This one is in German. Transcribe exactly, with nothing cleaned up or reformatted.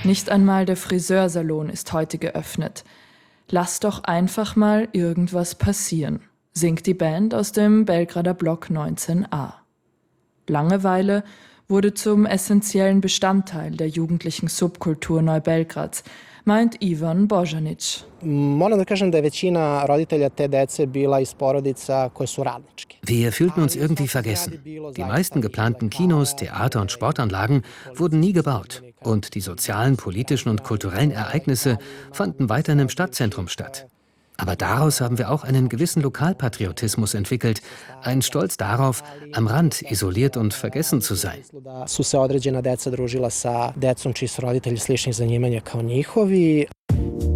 Nicht einmal der Friseursalon ist heute geöffnet. Lass doch einfach mal irgendwas passieren, singt die Band aus dem Belgrader Block neunzehn a. Langeweile wurde zum essentiellen Bestandteil der jugendlichen Subkultur Neubelgrads, meint Ivan Bojanic. Wir fühlten uns irgendwie vergessen. Die meisten geplanten Kinos, Theater und Sportanlagen wurden nie gebaut. Und die sozialen, politischen und kulturellen Ereignisse fanden weiterhin im Stadtzentrum statt. Aber daraus haben wir auch einen gewissen Lokalpatriotismus entwickelt, einen Stolz darauf, am Rand isoliert und vergessen zu sein. Su se određena deca družila sa decom čiji su roditelji sličnih zanimanja kao njihovi.